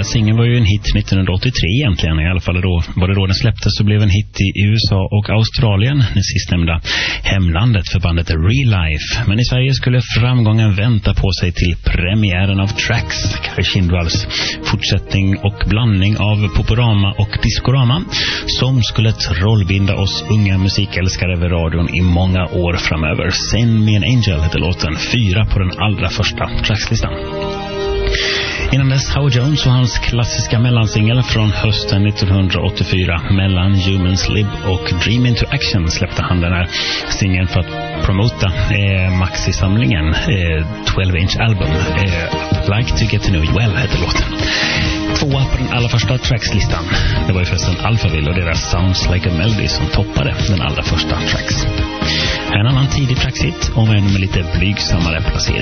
singeln var ju en hit 1983 egentligen. I alla fall var det då den släpptes, så blev en hit i USA och Australien, det sistnämnda hemlandet för bandet Real Life. Men i Sverige skulle framgången vänta på sig till premiären av Tracks, Kai Kindvalls fortsättning och blandning av poporama och discorama, som skulle trollbinda oss unga musikälskare vid radion i många år framöver. Send Me an Angel heter låten, 4 på den allra första Trackslistan. Innan dess Howard Jones och hans klassiska mellansingel från hösten 1984, Mellan Humans Live och Dream Into Action, släppte han den här singeln för att promota maxi-samlingen 12-inch album. Like to Get to Know You Well heter låten. 2 på den allra första Trackslistan. Det var ju förresten Alphaville och deras Sounds Like a Melody som toppade den allra första Tracks. En annan tidig Tracks-hit, om en med lite blygsammare placering.